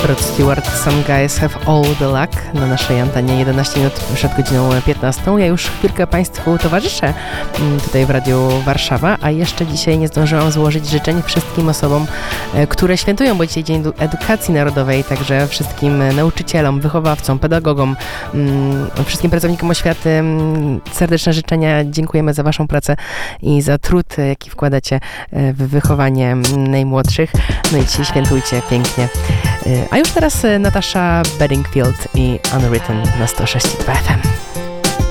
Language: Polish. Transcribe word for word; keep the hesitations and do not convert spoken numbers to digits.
Rod Stewart, Some Guys Have All the Luck na naszej antenie jedenaście minut przed godziną piętnastą. Ja już chwilkę Państwu towarzyszę tutaj w Radiu Warszawa, a jeszcze dzisiaj nie zdążyłam złożyć życzeń wszystkim osobom, które świętują, bo dzisiaj Dzień Edukacji Narodowej, także wszystkim nauczycielom, wychowawcom, pedagogom, wszystkim pracownikom oświaty serdeczne życzenia. Dziękujemy za Waszą pracę i za trud, jaki wkładacie w wychowanie najmłodszych. No i dzisiaj świętujcie pięknie. A już teraz Natasha Bedingfield i Unwritten na sto sześć i dwa F M.